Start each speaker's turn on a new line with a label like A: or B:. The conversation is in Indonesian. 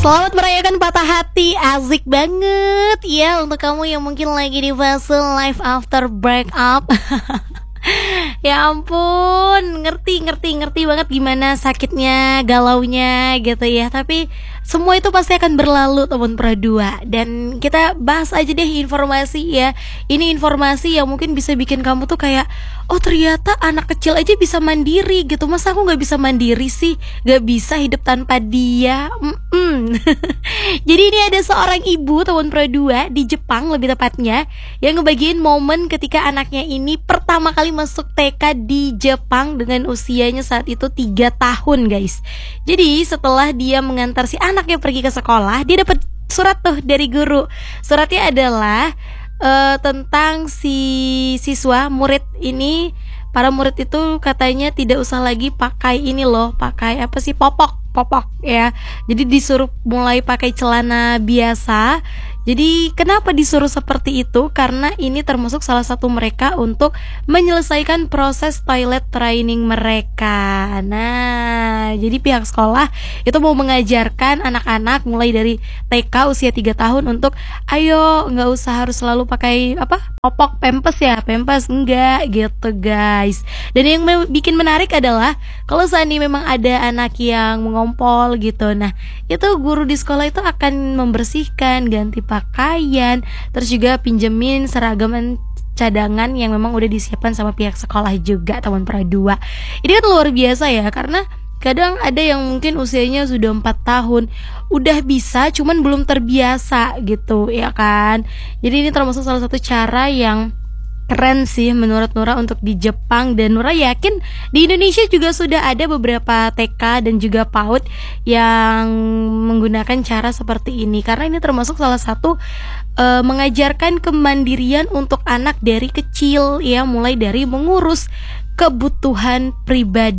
A: Selamat merayakan patah hati, asik banget ya untuk kamu yang mungkin lagi di fase life after breakup. Ya ampun, ngerti banget gimana sakitnya, galaunya gitu ya. Tapi semua itu pasti akan berlalu teman perdua. Dan kita bahas aja deh informasi ya. Ini informasi yang mungkin bisa bikin kamu tuh kayak, oh ternyata anak kecil aja bisa mandiri gitu. Masa aku gak bisa mandiri sih? Gak bisa hidup tanpa dia. Jadi ini ada seorang ibu tahun perdua di Jepang lebih tepatnya, yang ngebagiin momen ketika anaknya ini pertama kali masuk TK di Jepang dengan usianya saat itu 3 tahun guys. Jadi setelah dia mengantar si anaknya pergi ke sekolah, dia dapat surat tuh dari guru. Suratnya adalah tentang si siswa murid ini. Para murid itu katanya tidak usah lagi pakai ini loh, pakai apa sih, popok ya. Jadi disuruh mulai pakai celana biasa. Jadi kenapa disuruh seperti itu? Karena ini termasuk salah satu mereka untuk menyelesaikan proses toilet training mereka. Nah, jadi pihak sekolah itu mau mengajarkan anak-anak mulai dari TK usia 3 tahun untuk ayo nggak usah harus selalu pakai apa? Popok, pampers ya, pampers enggak gitu guys. Dan yang bikin menarik adalah kalau seandainya memang ada anak yang mengompol gitu, nah itu guru di sekolah itu akan membersihkan, ganti pakaian, terus juga pinjemin seragaman cadangan yang memang udah disiapkan sama pihak sekolah juga teman perdua. Ini kan luar biasa ya, karena kadang ada yang mungkin usianya sudah 4 tahun udah bisa, cuman belum terbiasa gitu ya kan. Jadi ini termasuk salah satu cara yang keren sih menurut Nura untuk di Jepang. Dan Nura yakin di Indonesia juga sudah ada beberapa TK dan juga PAUD yang menggunakan cara seperti ini, karena ini termasuk salah satu mengajarkan kemandirian untuk anak dari kecil ya, mulai dari mengurus kebutuhan pribadi